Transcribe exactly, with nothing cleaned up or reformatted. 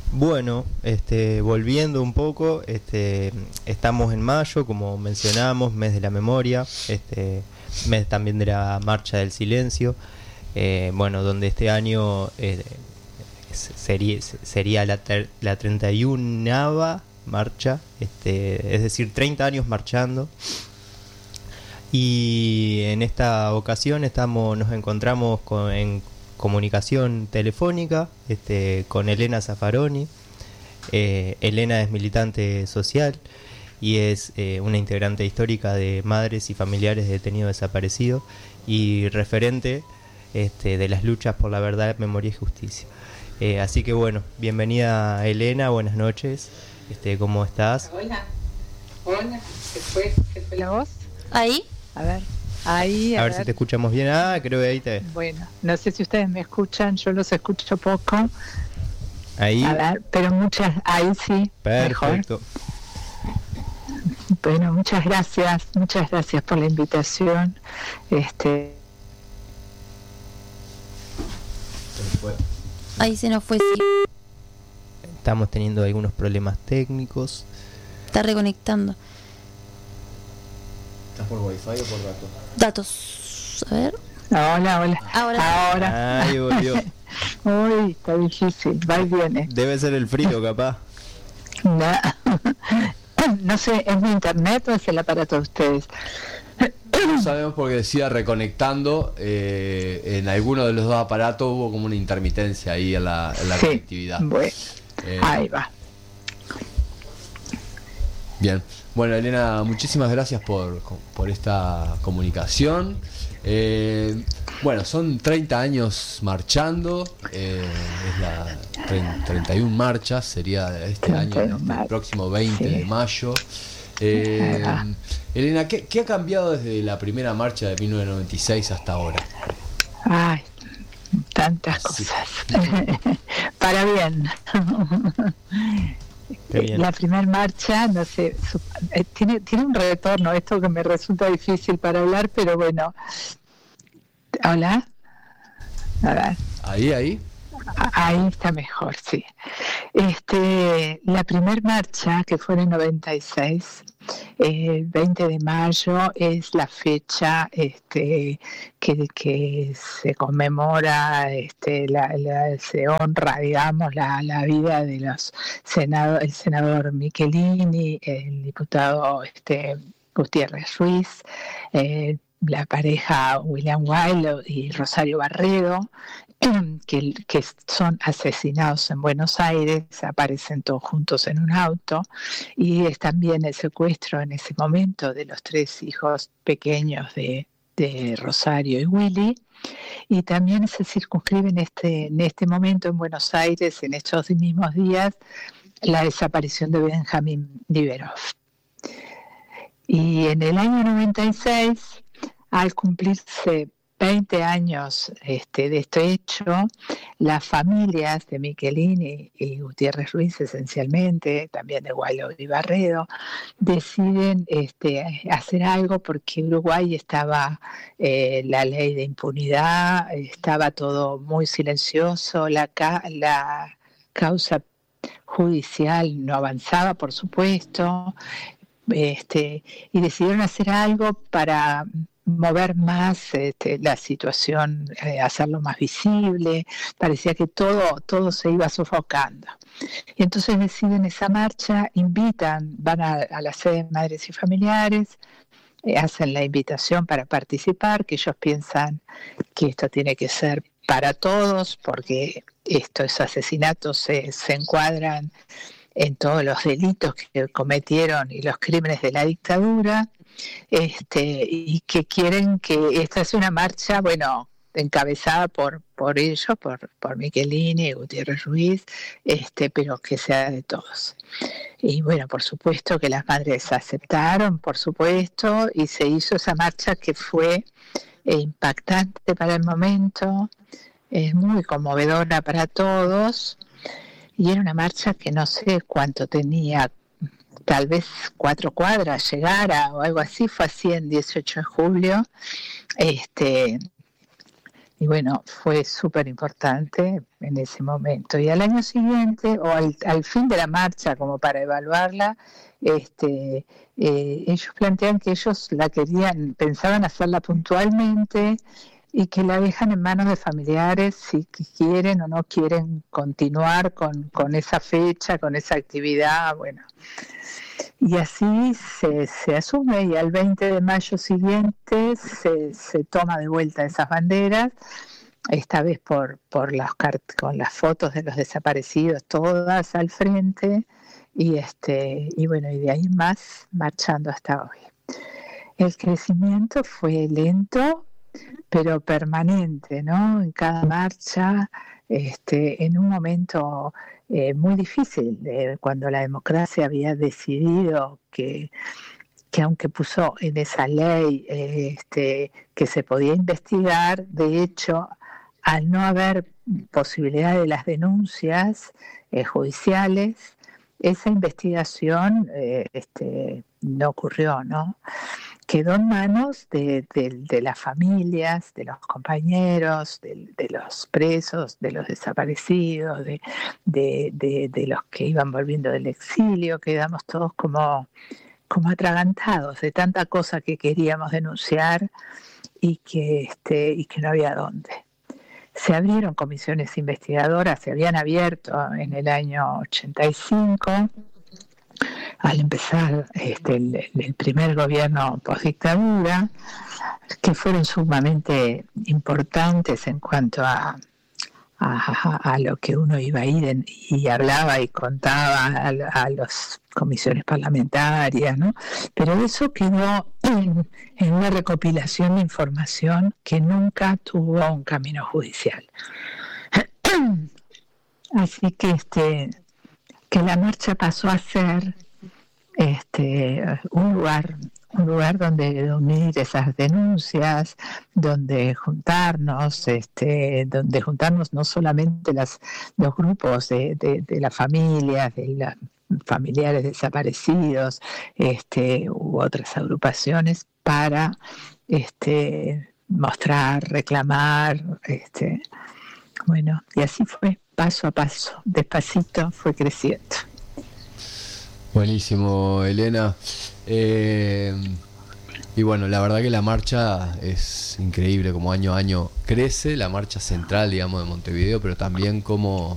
Bueno, este, volviendo un poco, este, estamos en mayo, como mencionamos, mes de la memoria, este, mes también de la Marcha del Silencio, eh, bueno, donde este año eh, sería, sería la, ter, la treinta y unava marcha, este, es decir, treinta años marchando. Y en esta ocasión estamos, nos encontramos con, en comunicación telefónica este, con Elena Zaffaroni. Eh, Elena es militante social y es eh, una integrante histórica de madres y familiares de detenidos desaparecidos y referente este, de las luchas por la verdad, memoria y justicia. Eh, así que bueno, bienvenida Elena, buenas noches. Este, ¿cómo estás? Hola, hola, ¿se fue, se fue la voz? ¿Ahí? A ver, ahí, a, a ver, ver si te escuchamos bien. Ah, creo que ahí te ves. Bueno, no sé si ustedes me escuchan, yo los escucho poco. Ahí. A ver, pero muchas, ahí sí. Perfecto. Mejor. Bueno, muchas gracias, muchas gracias por la invitación. Este. Ahí se nos fue, sí. Estamos teniendo algunos problemas técnicos. Está reconectando. ¿Estás por wifi o por datos? Datos. A ver. Hola, hola. Ahora. Ahora. Ahí volvió. Uy, está difícil, va y viene. Debe ser el frío, capaz. No, no sé, ¿es mi internet o es el aparato de ustedes? No sabemos porque decía reconectando, eh, en alguno de los dos aparatos hubo como una intermitencia ahí en la, en la Sí, conectividad. Bueno, eh, ahí va. Bien, bueno Elena, muchísimas gracias por, por esta comunicación. Eh, bueno, son treinta años marchando, eh, es la treinta y una marchas, sería este año, este, el próximo veinte sí. de mayo. Eh, Elena, ¿qué, ¿qué ha cambiado desde la primera marcha de mil novecientos noventa y seis hasta ahora? Ay, tantas sí. cosas. Para bien. bien. La primera marcha, no sé, su, eh, tiene, tiene un retorno, esto que me resulta difícil para hablar, pero bueno. ¿Hola? A ver. Ahí, ahí. Ahí está mejor, sí. Este, la primera marcha, que fue en el noventa y seis, el veinte de mayo, es la fecha este, que, que se conmemora, este, la, la, se honra, digamos, la, la vida de los senado, el senador Michelini, el diputado este, Gutiérrez Ruiz, eh, la pareja William Wilde y Rosario Barredo, Que, que son asesinados en Buenos Aires, aparecen todos juntos en un auto, y es también el secuestro en ese momento de los tres hijos pequeños de, de Rosario y Willy, y también se circunscribe en este, en este momento en Buenos Aires, en estos mismos días, la desaparición de Benjamín Liberov. Y en el año noventa y seis, al cumplirse veinte años este, de este hecho, las familias de Michelini y Gutiérrez Ruiz esencialmente, también de Guailo y Barredo, deciden este, hacer algo porque Uruguay estaba eh, la ley de impunidad, estaba todo muy silencioso, la, ca- la causa judicial no avanzaba, por supuesto, este, y decidieron hacer algo para mover más este, la situación, eh, hacerlo más visible. Parecía que todo, todo se iba sofocando. Y entonces deciden esa marcha, invitan, van a, a la sede de Madres y Familiares, eh, hacen la invitación para participar, que ellos piensan que esto tiene que ser para todos, porque estos asesinatos se, se encuadran en todos los delitos que cometieron y los crímenes de la dictadura, este, y que quieren que esta sea una marcha, bueno, encabezada por, por ellos, por, por Michelini y Gutiérrez Ruiz, este, pero que sea de todos. Y bueno, por supuesto que las madres aceptaron, por supuesto, y se hizo esa marcha que fue eh, impactante para el momento, es muy conmovedora para todos. Y era una marcha que no sé cuánto tenía, tal vez cuatro cuadras llegara o algo así, fue así en dieciocho de julio. Este, y bueno, fue súper importante en ese momento. Y al año siguiente, o al, al fin de la marcha, como para evaluarla, este, eh, ellos plantean que ellos la querían, pensaban hacerla puntualmente y que la dejan en manos de familiares si quieren o no quieren continuar con, con esa fecha, con esa actividad, bueno. Y así se, se asume, y al veinte de mayo siguiente se, se toma de vuelta esas banderas, esta vez por, por las con las fotos de los desaparecidos todas al frente, y este y bueno, y de ahí más marchando hasta hoy. El crecimiento fue lento, pero permanente, ¿no? En cada marcha, este, en un momento eh, muy difícil, eh, cuando la democracia había decidido que, que aunque puso en esa ley eh, este, que se podía investigar, de hecho, al no haber posibilidad de las denuncias eh, judiciales, esa investigación eh, este, no ocurrió, ¿no? Quedó en manos de, de, de las familias, de los compañeros, de, de los presos, de los desaparecidos, de, de, de, de los que iban volviendo del exilio. Quedamos todos como, como atragantados de tanta cosa que queríamos denunciar y que, este, y que no había dónde. Se abrieron comisiones investigadoras, se habían abierto en el año ochenta y cinco, al empezar este, el, el primer gobierno postdictadura, que fueron sumamente importantes en cuanto a, a, a lo que uno iba a ir en, y hablaba y contaba a, a las comisiones parlamentarias, ¿no? Pero eso quedó en, en una recopilación de información que nunca tuvo un camino judicial. Así que este que la marcha pasó a ser este un lugar un lugar donde unir esas denuncias, donde juntarnos, este, donde juntarnos no solamente las, los grupos de, de, de las familias, de los familiares desaparecidos, este, u otras agrupaciones, para este, mostrar, reclamar, este, bueno, y así fue, paso a paso, despacito fue creciendo. Buenísimo, Elena. Eh, y bueno, la verdad que la marcha es increíble, como año a año crece, la marcha central, digamos, de Montevideo, pero también como